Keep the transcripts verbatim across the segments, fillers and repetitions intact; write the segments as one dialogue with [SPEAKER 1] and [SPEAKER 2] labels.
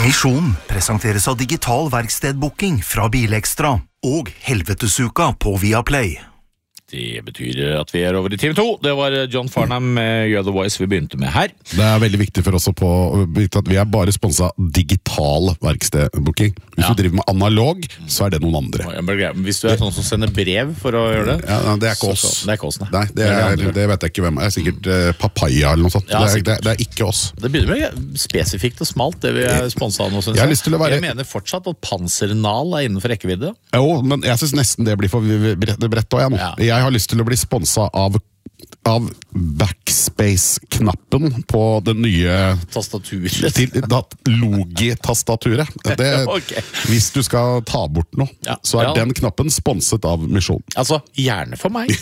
[SPEAKER 1] Misjon presenteres av digital verkstedbooking fra Bilekstra og Helvetesuka på Viaplay.
[SPEAKER 2] Det betyr at vi er over i T V to. Det var John Farnham med You're the Voice vi begynte med her.
[SPEAKER 3] Det er veldig viktig for oss å på, vite at vi er bare sponset digital verkstedbooking. Hvis ja. du driver med analog, så er det noen andre.
[SPEAKER 2] Hvis du er sånn som sender brev for å gjøre det?
[SPEAKER 3] Ja, det er ikke oss.
[SPEAKER 2] Så, så, det er ikke oss, nei.
[SPEAKER 3] Nei, det, er, det, det vet jeg ikke hvem er. Det er sikkert uh, Papaya eller noe sånt. Ja, det, er, det, det er ikke oss.
[SPEAKER 2] Det begynner med spesifikt og smalt, det vi er sponset av nå, synes jeg.
[SPEAKER 3] Jeg, jeg. Være...
[SPEAKER 2] jeg mener fortsatt at Pansernal er innenfor rekkevidde.
[SPEAKER 3] Jo, men jeg synes nesten det blir for brett også, jeg nå. Ja. Jeg har lyst til å bli sponset av, av backspace-knappen på det nye
[SPEAKER 2] tastaturet.
[SPEAKER 3] Logi-tastaturet. Okay. Hvis du skal ta bort noe, ja. så er ja. den knappen sponset av Misjon.
[SPEAKER 2] Altså, gjerne for meg.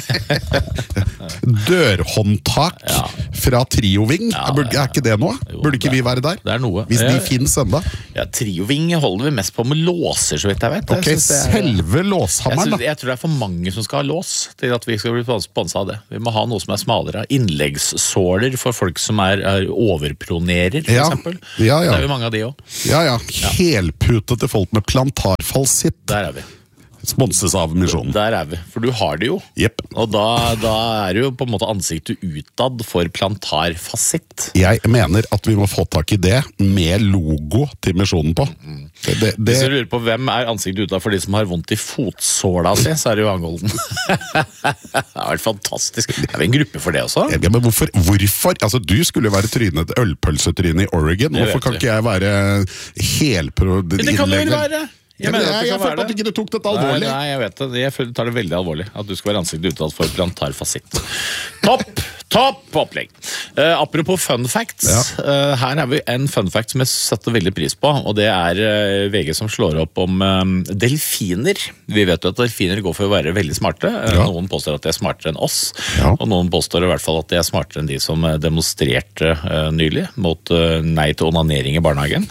[SPEAKER 3] Dørhåndtak ja. fra Trioving. Ja, er, er ikke det noe? Jo, Burde ikke det, vi være der?
[SPEAKER 2] Det er noe.
[SPEAKER 3] Hvis de finnes enda.
[SPEAKER 2] Ja, Trioving holder vi mest på med låser, så vidt jeg vet.
[SPEAKER 3] Ok,
[SPEAKER 2] jeg
[SPEAKER 3] selve er, låshammeren
[SPEAKER 2] da. Jeg tror det er for mange som skal ha lås til at vi skal bli sponset av det. Vi må ha noe som er smalere. Innleggssåler for folk som er, er overpronerer, for
[SPEAKER 3] ja.
[SPEAKER 2] eksempel.
[SPEAKER 3] Ja, ja.
[SPEAKER 2] Det er jo mange av de også.
[SPEAKER 3] Ja, ja. Helpute til folk med plantarfalsitt.
[SPEAKER 2] Der er vi.
[SPEAKER 3] Sponses av Misjonen.
[SPEAKER 2] Der er vi, for du har det jo.
[SPEAKER 3] Yep.
[SPEAKER 2] Og da, da er det jo på en måte ansiktet utad for plantarfasitt.
[SPEAKER 3] Jeg mener at vi må få tak i det med logo til Misjonen på.
[SPEAKER 2] Mm.
[SPEAKER 3] Det, det, det...
[SPEAKER 2] Hvis du lurer på hvem er ansiktet utad for de som har vondt i fotsåla si, så er det jo Angolden. Det har vært fantastisk. Det er jo en gruppe for det også.
[SPEAKER 3] Ja, men hvorfor? hvorfor? Altså, du skulle jo være trynet, ølpølsetryne i Oregon. Hvorfor kan ikke jeg være helpro...
[SPEAKER 2] Det kan du vel være!
[SPEAKER 3] Jeg, jeg, jeg, jeg følte at ikke du tok dette alvorlig.
[SPEAKER 2] Nei, nei, jeg vet det. Jeg tar det veldig alvorlig at du skal være ansiktet utad for plantarfasitt. Topp! Topp opplegg! Uh, apropos fun facts. Ja. Uh, her har vi en fun fact som jeg setter veldig pris på, og det er uh, V G som slår opp om um, delfiner. Vi vet jo at delfiner går for å være veldig smarte. Uh, ja. Noen påstår at de er smartere enn oss, ja. og noen påstår i hvert fall at de er smartere enn de som demonstrerte uh, nylig mot uh, nei til onanering i barnehagen.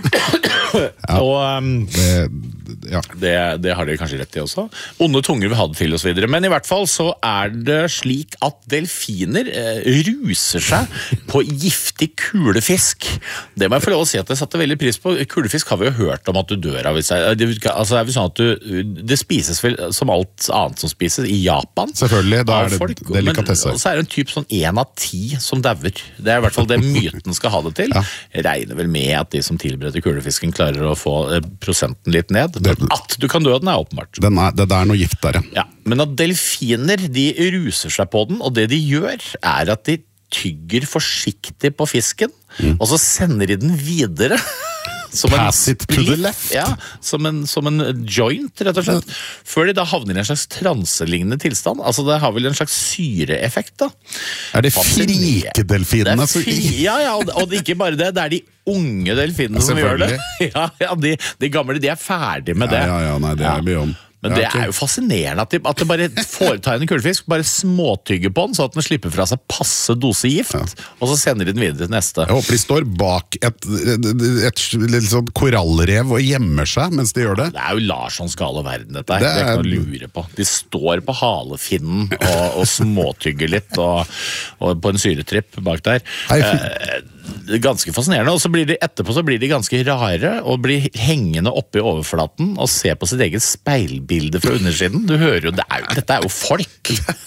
[SPEAKER 2] Ja. Og um, det, ja. det, det har de kanskje rett i også. Onde tunger vil ha det til og så videre. Men i hvert fall så er det slik at delfiner eh, ruser seg på giftig kulefisk. Det må jeg få lov å si at jeg satte veldig pris på. Kulefisk har vi jo hørt om at du dør av. Det, altså, det er sånn at du, det spises vel som alt annet som spises i Japan.
[SPEAKER 3] Selvfølgelig, da er det
[SPEAKER 2] folk,
[SPEAKER 3] delikatesse.
[SPEAKER 2] Men så er det en typ sånn en av ti som dauer. Det er i hvert fall det myten skal ha det til. Ja. Jeg regner vel med at de som tilbereder kulefisken klarer å få prosenten litt ned. Men at du kan dø den er åpenbart.
[SPEAKER 3] Den er, det er noe gift der,
[SPEAKER 2] ja. Men at delfiner, de ruser seg på den, og det de gjør er at de tygger forsiktig på fisken, mm. og så sender de den videre.
[SPEAKER 3] Pass it to the left.
[SPEAKER 2] Ja, som en, som en joint, rett og slett. Før de da havner i en slags transelignende tilstand. Altså, det har vel en slags syreeffekt, da.
[SPEAKER 3] Er det frikedelfinene?
[SPEAKER 2] Fri, ja, ja, og, og ikke bare det. Det er de unge delfinene som gjør det. Ja, ja de, de gamle, de er ferdige med det.
[SPEAKER 3] Ja, ja, ja, nei, det er mye om.
[SPEAKER 2] Men det er jo fascinerende at de, at de bare foretar en kulefisk, bare småtygger på den, så at den slipper fra seg passe dose gift, ja. og så sender de den videre til neste.
[SPEAKER 3] Jeg håper de står bak et, et, et, et litt sånn korallrev og gjemmer seg mens de gjør det.
[SPEAKER 2] Det er jo Larssons gale verden, dette her. Det er, det er ikke noe å lure på. De står på halefinnen og, og småtygger litt, og, og på en syretripp bak der. Hei, eh, ganske fascinerende, og så blir de etterpå så blir de ganske rare og blir hengende oppe i overflaten og ser på sitt eget speilbilde fra undersiden. Du hører jo, det er jo dette er jo folk.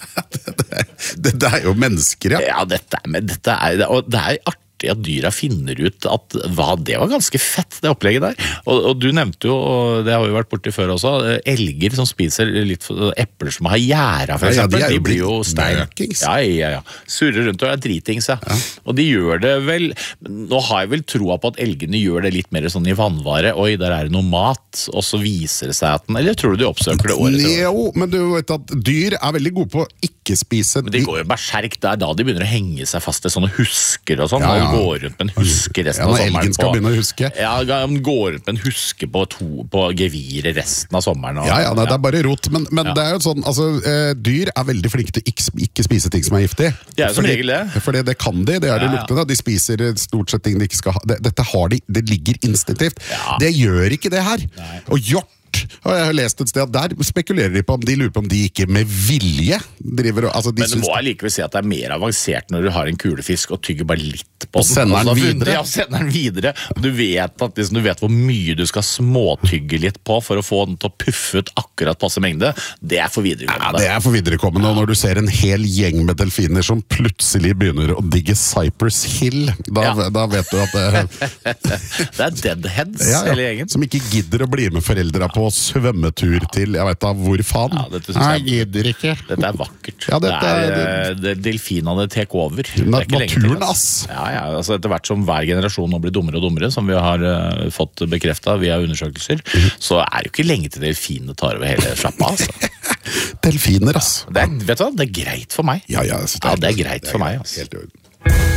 [SPEAKER 3] Dette er jo mennesker, ja.
[SPEAKER 2] Ja, dette er, men dette er, og det er artig at dyra finner ut at hva, det var ganske fett, det opplegget der. Og, og du nevnte jo, og det har vi vært borti før også, elger som spiser litt epler som har gjæra, for eksempel. Ja, ja, de, de blir jo stein. Ja, ja, ja. Surrer rundt og er dritings, ja. ja. Og de gjør det vel, nå har jeg vel troa på at elgene gjør det litt mer sånn i vannvare. Oi, der er det noe mat, og så viser det seg at den, eller tror du de oppsøker det året til?
[SPEAKER 3] Jo, men du vet at dyr er veldig gode på å ikke spise.
[SPEAKER 2] Men de går jo berserk, det er da de begynner å henge seg fast i sånne husker og sånn. Ja, ja. Går rundt med en huske resten
[SPEAKER 3] ja,
[SPEAKER 2] av sommeren.
[SPEAKER 3] Elgen skal
[SPEAKER 2] på,
[SPEAKER 3] begynne å huske.
[SPEAKER 2] Ja, han går rundt med en huske på, to, på geviret resten av sommeren. Og,
[SPEAKER 3] ja, ja, det, det er bare rot, men, men ja. det er jo sånn, altså, eh, dyr er veldig flinke til ikke, ikke spise ting som er giftig.
[SPEAKER 2] Det er jo som regel det.
[SPEAKER 3] Fordi det kan de, det er det ja, luktende. De spiser stort sett ting de ikke skal ha. Det, dette har de, det ligger instinktivt. Ja. Det gjør ikke det her. Nei. Og hjort rart. Og jeg har lest et sted at der spekulerer de på om de lurer på om de ikke med vilje driver og altså, de
[SPEAKER 2] Men du må allikevel si at det er mer avansert når du har en kulefisk og tygger bare litt på
[SPEAKER 3] og sender den
[SPEAKER 2] altså,
[SPEAKER 3] videre.
[SPEAKER 2] Ja, sender den videre. Du vet, at, liksom, du vet hvor mye du skal småtygge litt på for å få den til å puffe ut akkurat passe mengde. Det er for viderekommende.
[SPEAKER 3] Ja, det er for viderekommende, og når du ser en hel gjeng med delfiner som plutselig begynner å digge Cypress Hill, da, ja. da vet du at det...
[SPEAKER 2] det er deadheads
[SPEAKER 3] ja, ja,
[SPEAKER 2] hele gjengen.
[SPEAKER 3] Som ikke gidder å bli med foreldra på svømmetur til, jeg vet da, hvor faen?
[SPEAKER 2] Ja, dette
[SPEAKER 3] Nei, jeg gidder ikke.
[SPEAKER 2] Dette er vakkert.
[SPEAKER 3] Ja, dette
[SPEAKER 2] det er,
[SPEAKER 3] er,
[SPEAKER 2] det, delfinene tek over.
[SPEAKER 3] Na, naturen, ass.
[SPEAKER 2] Ja, ja, altså etter hvert som hver generasjon nå blir dummere og dummere, som vi har uh, fått bekreftet via undersøkelser, mm. så er det jo ikke lenge til delfinene tar over hele sjappa, altså.
[SPEAKER 3] Delfiner, ass.
[SPEAKER 2] Det er, vet du hva, det er greit for meg.
[SPEAKER 3] Ja, ja,
[SPEAKER 2] det er, ja, det er greit det er for meg, altså.
[SPEAKER 3] Helt i orden.